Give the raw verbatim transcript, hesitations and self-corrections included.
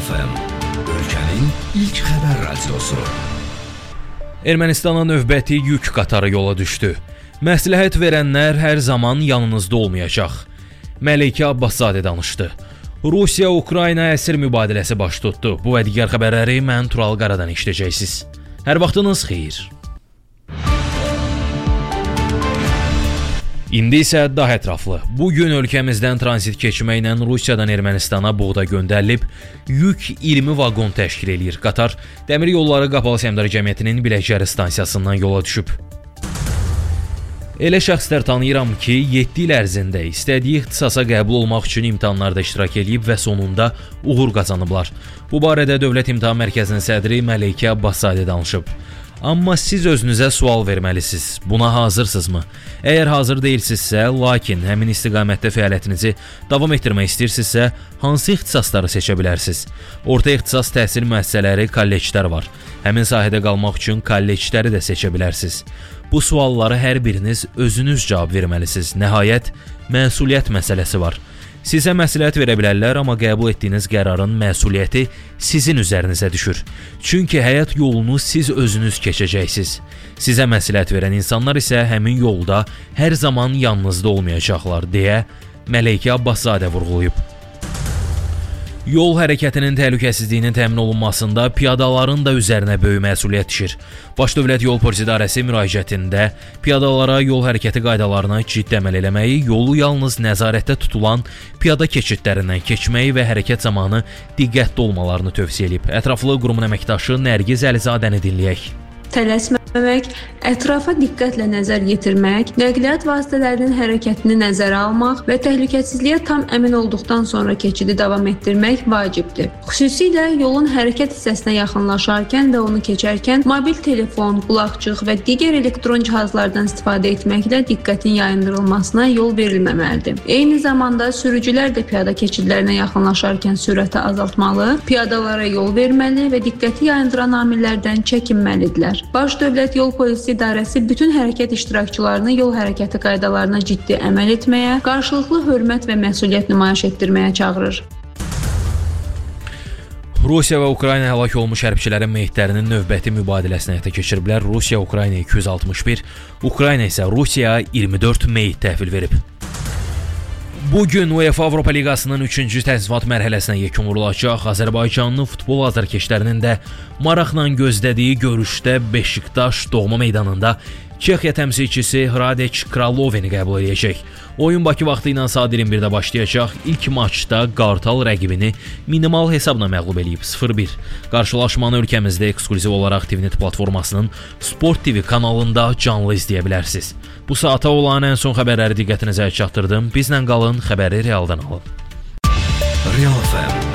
F M, ölkənin ilk xəbər radiosu. Ermənistana növbəti yük qatarı yola düşdü. Məsləhət verənlər hər zaman yanınızda olmayacaq. Məleykə Abbaszadə danışdı. Rusiya-Ukrayna əsir mübadiləsi baş tutdu. Bu və digər xəbərləri mən Tural Qaradan eşidəcəksiniz. Hər vaxtınız xeyir. İndi isə daha ətraflı. Bugün ölkəmizdən tranzit keçməklə Rusiyadan Ermənistana buğda göndərilib, yük iyirmi vaqon təşkil edir. Qatar Dəmir Yolları Qapalı Səhmdar Cəmiyyətinin Biləkçəri stansiyasından yola düşüb. Elə şəxslər tanıyıram ki, yeddi il ərzində istədiyi ixtisasa qəbul olmaq üçün imtahanlarda iştirak edib və sonunda uğur qazanıblar. Bu barədə Dövlət İmtahan Mərkəzinin sədri Məleykə Abbaszadə danışıb. Amma siz özünüzə sual verməlisiniz. Buna hazırsınızmı? Əgər hazır deyilsinizsə, lakin həmin istiqamətdə fəaliyyətinizi davam etdirmək istəyirsinizsə, hansı ixtisasları seçə bilərsiniz? Orta ixtisas təhsil müəssisələri, kolleclər var. Həmin sahədə qalmaq üçün kollecləri də seçə bilərsiniz. Bu suallara hər biriniz özünüz cavab verməlisiniz. Nəhayət, məsuliyyət məsələsi var. Sizə məsləhət verə bilərlər, amma qəbul etdiyiniz qərarın məsuliyyəti sizin üzərinizə düşür. Çünki həyat yolunu siz özünüz keçəcəksiniz. Sizə məsləhət verən insanlar isə həmin yolda hər zaman yanınızda olmayacaqlar, deyə Məleykə Abbaszadə vurğulayıb. Yol hərəkətinin təhlükəsizliyinin təmin olunmasında piyadaların da üzərinə böyük məsuliyyət düşür. Baş Dövlət Yol Polisi İdarəsi müraciətində piyadalara yol hərəkəti qaydalarına ciddi əməl eləməyi, yolu yalnız nəzarətdə tutulan piyada keçidlərindən keçməyi və hərəkət zamanı diqqətli olmalarını tövsiyə edib. Ətraflı qurumun əməkdaşı Nərgiz Əlizadəni dinləyək. Tələsməmək, ətrafa diqqətlə nəzər yetirmək, nəqliyyat vasitələrinin hərəkətini nəzərə almaq və təhlükəsizliyə tam əmin olduqdan sonra keçidi davam etdirmək vacibdir. Xüsusilə yolun hərəkət hissəsinə yaxınlaşarkən və onu keçərkən mobil telefon, qulaqçıq və digər elektron cihazlardan istifadə etməklə diqqətin yayındırılmasına yol verilməməlidir. Eyni zamanda sürücülər də piyada keçidlərinə yaxınlaşarkən sürəti azaltmalı, piyadalara yol verməli və diqqəti yayındıran amillərdən çəkinməlidirlər. Baş Dövlət Yol Polisi İdarəsi bütün hərəkət iştirakçılarını yol hərəkəti qaydalarına ciddi əməl etməyə, qarşılıqlı hörmət və məsuliyyət nümayiş etdirməyə çağırır. Rusiya və Ukrayna həlak olmuş hərbçilərin meyitlərinin növbəti mübadiləsini həyata keçiriblər. Rusiya Ukraynaya iki yüz altmış bir, Ukrayna isə Rusiyaya iyirmi dörd meyit təhvil verib. Bugün UEFA Avropa Liqasının üçüncü təsnifat mərhələsinə yekun vurulacaq. Azərbaycanlı futbol azarkeşlərinin də maraqla gözlədiyi görüşdə Beşiktaş doğma meydanında Çexiya təmsilçisi Hradec Kraloveni qəbul edəcək. Oyun Bakı vaxtı ilə saat iyirmi birdə başlayacaq. İlk maçda Qartal rəqibini minimal hesabla məğlub edib sıfır bir. Qarşılaşmanı ölkəmizdə ekskluziv olaraq T V Net platformasının Sport T V kanalında canlı izləyə bilərsiniz. Bu saata olan ən son xəbərləri diqqətinizə çatdırdım. Bizlə qalın, xəbəri realdan alın. Real F M